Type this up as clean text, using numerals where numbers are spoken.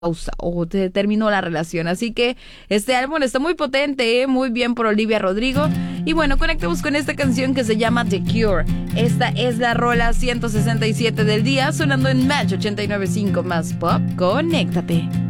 pausa o te terminó la relación. Así que este álbum está muy potente, muy bien por Olivia Rodrigo. Y bueno, conectamos con esta canción que se llama The Cure. Esta es la rola 167 del día, sonando en Match 89.5 más pop. Conéctate.